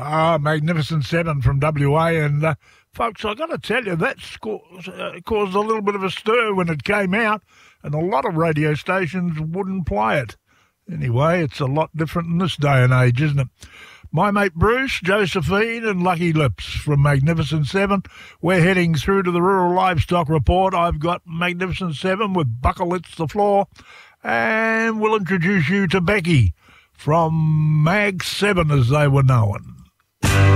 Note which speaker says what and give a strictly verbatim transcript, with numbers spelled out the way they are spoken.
Speaker 1: Ah, Magnificent Seven from W A. And, uh, folks, i got to tell you, that sco- uh, caused a little bit of a stir when it came out, and a lot of radio stations wouldn't play it. Anyway, it's a lot different in this day and age, isn't it? My mate Bruce, Josephine and Lucky Lips from Magnificent Seven. We're heading through to the Rural Livestock Report. I've got Magnificent Seven with Buckle It's the Floor. And we'll introduce you to Becky from Mag Seven, as they were known.